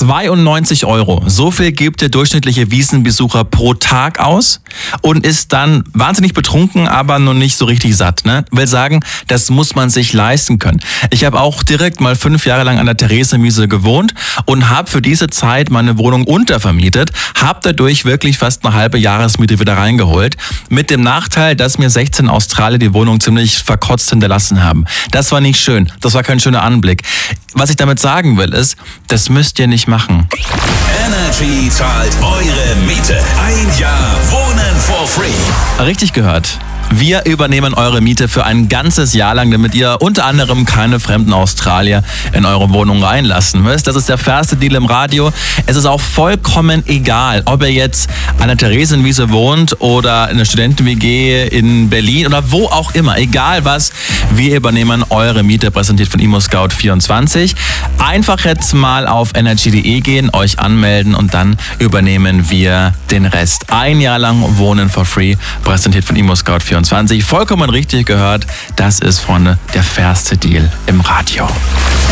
92 €. So viel gibt der durchschnittliche Wiesnbesucher pro Tag aus und ist dann wahnsinnig betrunken, aber noch nicht so richtig satt. Ne? Will sagen, das muss man sich leisten können. Ich habe auch direkt mal 5 Jahre lang an der Theresienwiese gewohnt und habe für diese Zeit meine Wohnung untervermietet, habe dadurch wirklich fast eine halbe Jahresmiete wieder reingeholt. Mit dem Nachteil, dass mir 16 Australier die Wohnung ziemlich verkotzt hinterlassen haben. Das war nicht schön. Das war kein schöner Anblick. Was ich damit sagen will, ist, das müsst ihr nicht machen. Energy zahlt eure Miete. 1 Jahr Wohnen for free. Richtig gehört. Wir übernehmen eure Miete für ein ganzes Jahr lang, damit ihr unter anderem keine fremden Australier in eure Wohnung reinlassen müsst. Das ist der fairste Deal im Radio. Es ist auch vollkommen egal, ob ihr jetzt an der Theresienwiese wohnt oder in der Studenten-WG in Berlin oder wo auch immer. Egal was, wir übernehmen eure Miete, präsentiert von ImmoScout24. Einfach jetzt mal auf energy.de gehen, euch anmelden und dann übernehmen wir den Rest. 1 Jahr lang Wohnen for free, präsentiert von ImmoScout24. Vollkommen richtig gehört, das ist, Freunde, der fairste Deal im Radio.